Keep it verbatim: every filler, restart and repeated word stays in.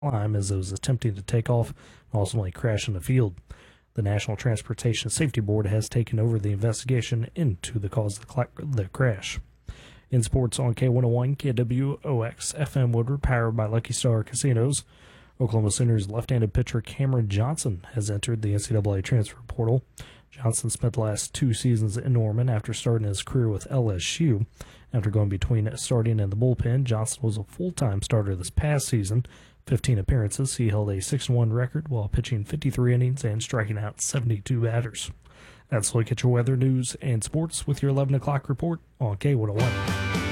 climb as it was attempting to take off and ultimately crash in the field. The National Transportation Safety Board has taken over the investigation into the cause of the, cl- the crash. In sports on K one oh one, K W O X F M Woodward, powered by Lucky Star Casinos, Oklahoma Sooners left-handed pitcher Cameron Johnson has entered the N C double A transfer portal. Johnson spent the last two seasons in Norman after starting his career with L S U. After going between starting and the bullpen, Johnson was a full-time starter this past season. fifteen appearances, he held a six and one record while pitching fifty-three innings and striking out seventy-two batters. That's a look at your weather, news, and sports with your eleven o'clock report on K one oh one.